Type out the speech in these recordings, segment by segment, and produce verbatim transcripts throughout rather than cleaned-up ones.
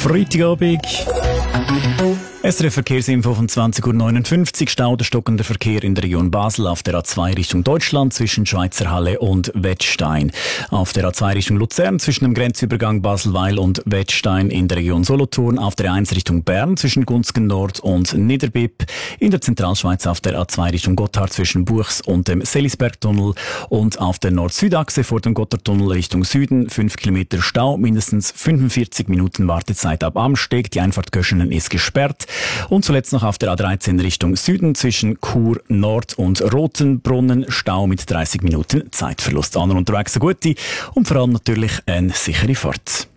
Freitagabend. S R F Verkehrsinfo von zwanzig Uhr neunundfünfzig. Stau oder stockender Verkehr in der Region Basel auf der A zwei Richtung Deutschland zwischen Schweizer Halle und Wettstein. Auf der A zwei Richtung Luzern zwischen dem Grenzübergang Baselweill und Wettstein in der Region Solothurn. Auf der A eins Richtung Bern zwischen Gunzgen Nord und Niederbipp. In der Zentralschweiz auf der A zwei Richtung Gotthard zwischen Buchs und dem Selisbergtunnel. Und auf der Nord-Süd-Achse vor dem Gotthardtunnel Richtung Süden fünf Kilometer Stau, mindestens fünfundvierzig Minuten Wartezeit ab Amsteg. Die Einfahrt Köschenen ist gesperrt. Und zuletzt noch auf der A dreizehn Richtung Süden zwischen Chur Nord und Rotenbrunnen Stau mit dreißig Minuten Zeitverlust. An und unterwegs eine gute und vor allem natürlich eine sichere Fahrt.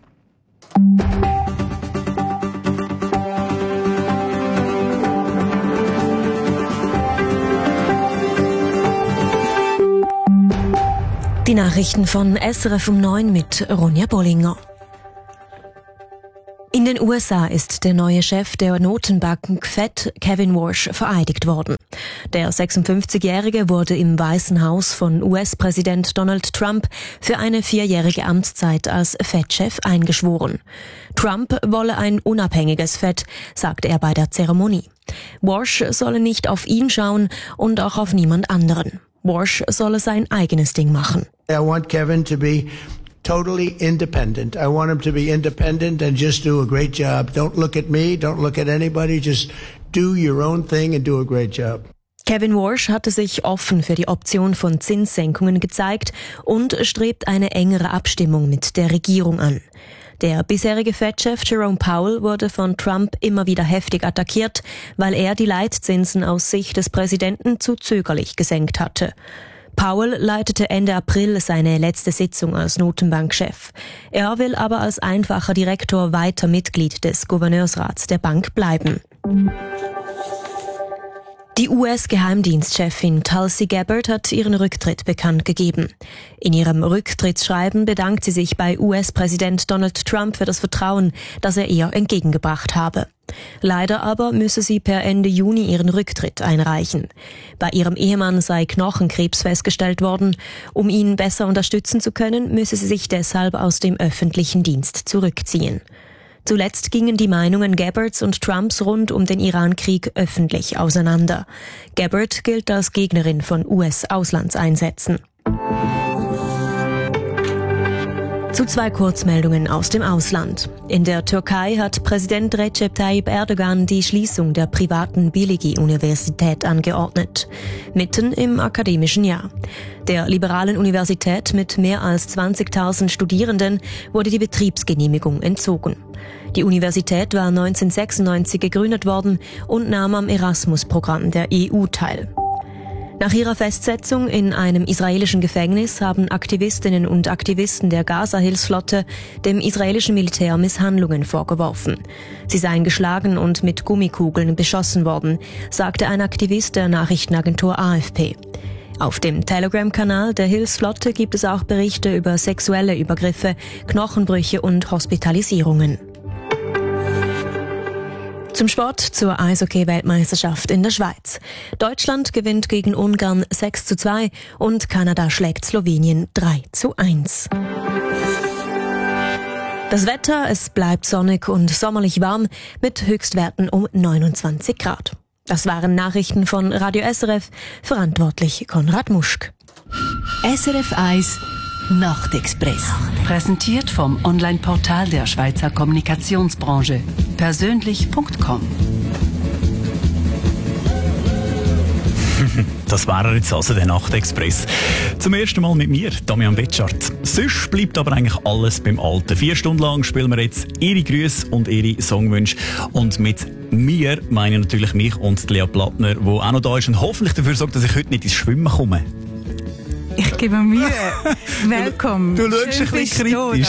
Die Nachrichten von S R F um neun mit Ronja Bollinger. In den U S A ist der neue Chef der Notenbank Fed, Kevin Warsh, vereidigt worden. Der sechsundfünfzigjährige wurde im Weißen Haus von U S-Präsident Donald Trump für eine vierjährige Amtszeit als Fed-Chef eingeschworen. Trump wolle ein unabhängiges Fed, sagte er bei der Zeremonie. Warsh solle nicht auf ihn schauen und auch auf niemand anderen. Warsh solle sein eigenes Ding machen. I want Kevin to be totally independent. I want him to be independent and just do a great job. Don't look at me, don't look at anybody, just do your own thing and do a great job. Kevin Warsh hatte sich offen für die Option von Zinssenkungen gezeigt und strebt eine engere Abstimmung mit der Regierung an. Der bisherige Fed-Chef Jerome Powell wurde von Trump immer wieder heftig attackiert, weil er die Leitzinsen aus Sicht des Präsidenten zu zögerlich gesenkt hatte. Powell leitete Ende April seine letzte Sitzung als Notenbankchef. Er will aber als einfacher Direktor weiter Mitglied des Gouverneursrats der Bank bleiben. Die U S-Geheimdienstchefin Tulsi Gabbard hat ihren Rücktritt bekannt gegeben. In ihrem Rücktrittsschreiben bedankt sie sich bei U S-Präsident Donald Trump für das Vertrauen, das er ihr entgegengebracht habe. Leider aber müsse sie per Ende Juni ihren Rücktritt einreichen. Bei ihrem Ehemann sei Knochenkrebs festgestellt worden. Um ihn besser unterstützen zu können, müsse sie sich deshalb aus dem öffentlichen Dienst zurückziehen. Zuletzt gingen die Meinungen Gabbards und Trumps rund um den Iran-Krieg öffentlich auseinander. Gabbard gilt als Gegnerin von U S-Auslandseinsätzen. Zu zwei Kurzmeldungen aus dem Ausland. In der Türkei hat Präsident Recep Tayyip Erdogan die Schließung der privaten Biligi-Universität angeordnet. Mitten im akademischen Jahr. Der liberalen Universität mit mehr als zwanzigtausend Studierenden wurde die Betriebsgenehmigung entzogen. Die Universität war neunzehnhundertsechsundneunzig gegründet worden und nahm am Erasmus-Programm der E U teil. Nach ihrer Festsetzung in einem israelischen Gefängnis haben Aktivistinnen und Aktivisten der Gaza-Hilfsflotte dem israelischen Militär Misshandlungen vorgeworfen. Sie seien geschlagen und mit Gummikugeln beschossen worden, sagte ein Aktivist der Nachrichtenagentur A F P. Auf dem Telegram-Kanal der Hilfsflotte gibt es auch Berichte über sexuelle Übergriffe, Knochenbrüche und Hospitalisierungen. Zum Sport, zur Eishockey-Weltmeisterschaft in der Schweiz. Deutschland gewinnt gegen Ungarn sechs zu zwei und Kanada schlägt Slowenien drei zu eins. Das Wetter, es bleibt sonnig und sommerlich warm mit Höchstwerten um neunundzwanzig Grad. Das waren Nachrichten von Radio S R F, verantwortlich Konrad Muschk. S R F eins Nachtexpress. Präsentiert vom Online-Portal der Schweizer Kommunikationsbranche. Persönlich Punkt com. Das war er jetzt also, der Nachtexpress. Zum ersten Mal mit mir, Damian Betschart. Sonst bleibt aber eigentlich alles beim Alten. Vier Stunden lang spielen wir jetzt Ihre Grüße und Ihre Songwünsche. Und mit mir meine ich natürlich mich und Lea Plattner, die auch noch da ist und hoffentlich dafür sorgt, dass ich heute nicht ins Schwimmen komme. Ich gebe mir Mühe. Willkommen. Du, du schaust ein bisschen kritisch.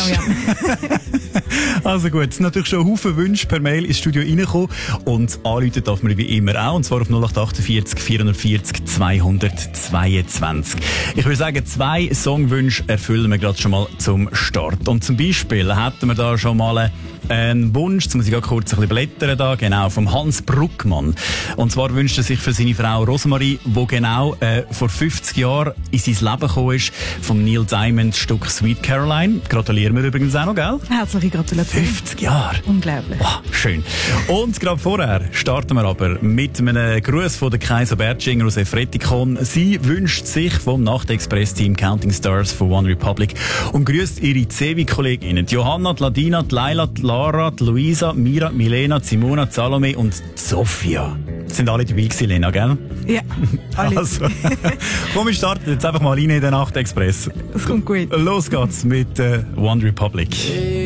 Also gut, es sind natürlich schon Haufen Wünsche per Mail ins Studio reingekommen und anrufen darf man wie immer auch, und zwar auf null acht achtundvierzig vierundvierzig zweihundertzweiundzwanzig. Ich würde sagen, zwei Songwünsche erfüllen wir gerade schon mal zum Start. Und zum Beispiel hätten wir da schon mal Ein Wunsch, jetzt muss ich kurz ein bisschen blättern da, genau, vom Hans Bruckmann. Und zwar wünscht er sich für seine Frau Rosemarie, die genau äh, vor fünfzig Jahren in sein Leben gekommen ist, vom Neil Diamond Stück Sweet Caroline. Gratulieren wir übrigens auch noch, gell? Herzliche Gratulation. fünfzig Jahre. Unglaublich. Wow, schön. Und gerade vorher starten wir aber mit einem Gruß von der Kaiser Bertschinger aus Efretikon. Sie wünscht sich vom Nacht-Express-Team Counting Stars von One Republic und grüßt ihre C W-Kolleginnen, die Johanna, die Ladina, die Laila, die Lara, die Luisa, Mira, Milena, die Simona, die Salome und die Sophia. Sind alle dabei gewesen, Lena, gell? Ja, alle. Also, komm, wir starten jetzt einfach mal rein in den Nacht-Express. Das kommt gut. Los geht's mit äh, One Republic.